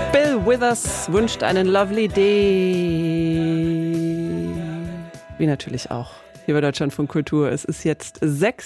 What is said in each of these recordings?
Bill Withers wünscht einen lovely day. Wie natürlich auch hier bei Deutschlandfunk Kultur. Es ist jetzt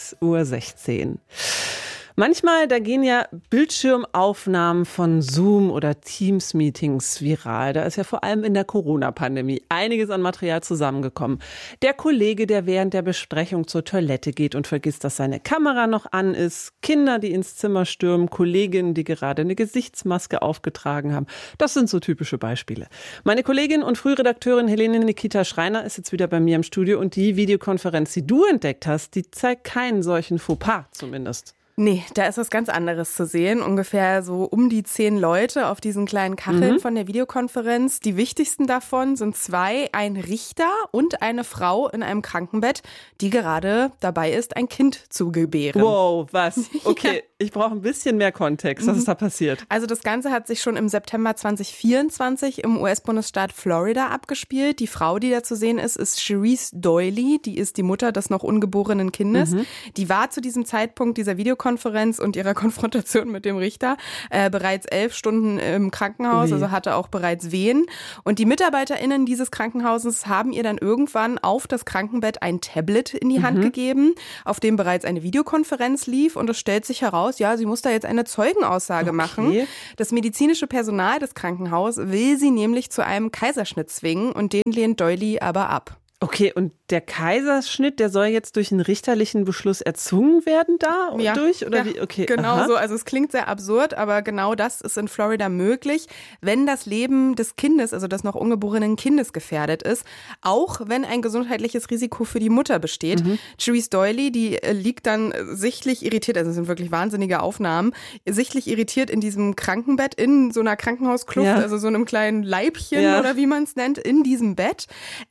6:16 Uhr. Manchmal, da gehen ja Bildschirmaufnahmen von Zoom- oder Teams-Meetings viral. Da ist ja vor allem in der Corona-Pandemie einiges an Material zusammengekommen. Der Kollege, der während der Besprechung zur Toilette geht und vergisst, dass seine Kamera noch an ist. Kinder, die ins Zimmer stürmen. Kolleginnen, die gerade eine Gesichtsmaske aufgetragen haben. Das sind so typische Beispiele. Meine Kollegin und Frühredakteurin Helene Nikita Schreiner ist jetzt wieder bei mir im Studio. Und die Videokonferenz, die du entdeckt hast, die zeigt keinen solchen Fauxpas zumindest. Nee, da ist was ganz anderes zu sehen. Ungefähr so um die 10 Leute auf diesen kleinen Kacheln von der Videokonferenz. Die wichtigsten davon sind 2, ein Richter und eine Frau in einem Krankenbett, die gerade dabei ist, ein Kind zu gebären. Wow, was? Okay, ja. Ich brauche ein bisschen mehr Kontext. Was ist da passiert? Also das Ganze hat sich schon im September 2024 im US-Bundesstaat Florida abgespielt. Die Frau, die da zu sehen ist, ist Cherise Doyley. Die ist die Mutter des noch ungeborenen Kindes. Die war zu diesem Zeitpunkt dieser Videokonferenz und ihrer Konfrontation mit dem Richter bereits 11 Stunden im Krankenhaus, also hatte auch bereits Wehen. Und die MitarbeiterInnen dieses Krankenhauses haben ihr dann irgendwann auf das Krankenbett ein Tablet in die Hand gegeben, auf dem bereits eine Videokonferenz lief. Und es stellt sich heraus, ja, sie muss da jetzt eine Zeugenaussage machen. Das medizinische Personal des Krankenhauses will sie nämlich zu einem Kaiserschnitt zwingen und den lehnt Doyley aber ab. Okay, und der Kaiserschnitt, der soll jetzt durch einen richterlichen Beschluss erzwungen werden durch? Oder wie? Okay. Genau so. Also es klingt sehr absurd, aber genau das ist in Florida möglich, wenn das Leben des Kindes, also des noch ungeborenen Kindes gefährdet ist, auch wenn ein gesundheitliches Risiko für die Mutter besteht. Cherise Doyley, die liegt dann sichtlich irritiert, also es sind wirklich wahnsinnige Aufnahmen, sichtlich irritiert in diesem Krankenbett, in so einer Krankenhauskluft, also so einem kleinen Leibchen oder wie man es nennt, in diesem Bett.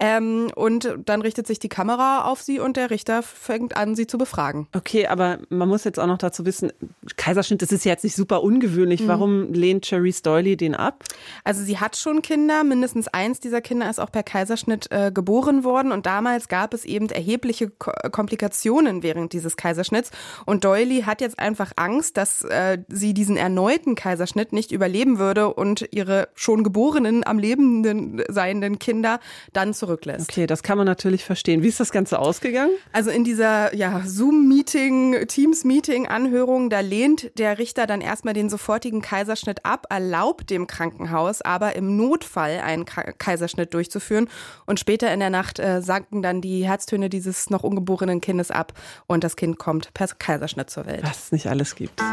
Und dann richtet sich die Kamera auf sie und der Richter fängt an, sie zu befragen. Okay, aber man muss jetzt auch noch dazu wissen, Kaiserschnitt, das ist ja jetzt nicht super ungewöhnlich. Warum lehnt Cherise Doyley den ab? Also sie hat schon Kinder, mindestens eins dieser Kinder ist auch per Kaiserschnitt geboren worden und damals gab es eben erhebliche Komplikationen während dieses Kaiserschnitts und Doyley hat jetzt einfach Angst, dass sie diesen erneuten Kaiserschnitt nicht überleben würde und ihre schon geborenen, am Leben seienden Kinder dann zurücklässt. Okay, das kann man natürlich verstehen. Wie ist das Ganze ausgegangen? Also in dieser Zoom-Meeting, Teams-Meeting-Anhörung, da lehnt der Richter dann erstmal den sofortigen Kaiserschnitt ab, erlaubt dem Krankenhaus aber im Notfall einen Kaiserschnitt durchzuführen. Und später in der Nacht sanken dann die Herztöne dieses noch ungeborenen Kindes ab und das Kind kommt per Kaiserschnitt zur Welt. Was es nicht alles gibt.